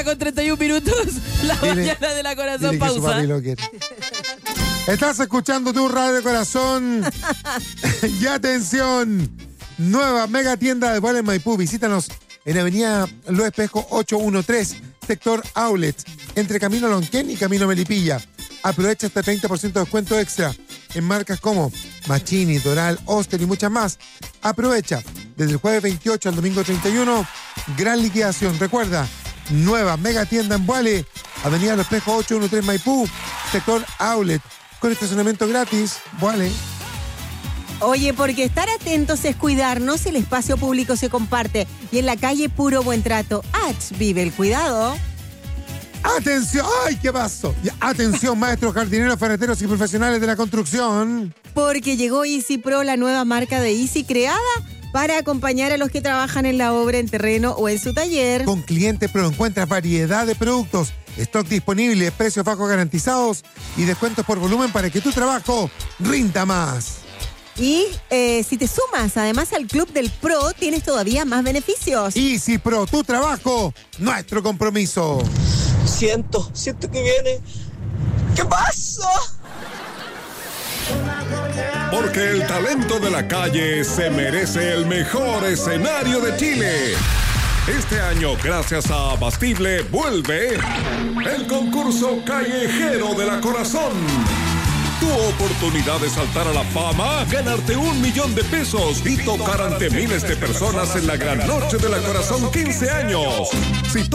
1:31. La mañana de la Corazón. Pausa. Estás escuchando tu Radio Corazón. Y atención, nueva mega tienda de Vale en Maipú. Visítanos en Avenida Los Espejos 813, sector Outlet, entre Camino Lonquén y Camino Melipilla. Aprovecha hasta 30% de descuento extra en marcas como Machini, Doral, Oster y muchas más. Aprovecha desde el jueves 28 al domingo 31. Gran liquidación. Recuerda, nueva mega tienda en Vuale, Avenida Los Espejos 813 Maipú, sector Outlet, con estacionamiento gratis. Vuale. Oye, porque estar atentos es cuidarnos, el espacio público se comparte y en la calle puro buen trato. Vive el cuidado. ¡Atención! ¡Ay, qué pasó! Atención, maestros, jardineros, ferreteros y profesionales de la construcción. Porque llegó Easy Pro, la nueva marca de Easy creada para acompañar a los que trabajan en la obra, en terreno o en su taller. Con Cliente Pro encuentras variedad de productos, stock disponible, precios bajos garantizados y descuentos por volumen para que tu trabajo rinda más. Y si te sumas además al Club del Pro, tienes todavía más beneficios. Easy Pro, tu trabajo, nuestro compromiso. Siento que viene. ¿Qué pasó? Porque el talento de la calle se merece el mejor escenario de Chile. Este año, gracias a Abastible, vuelve el concurso callejero de la Corazón. Tu oportunidad de saltar a la fama, ganarte 1 millón de pesos y tocar ante miles de personas en la gran noche de la Corazón 15 años. Si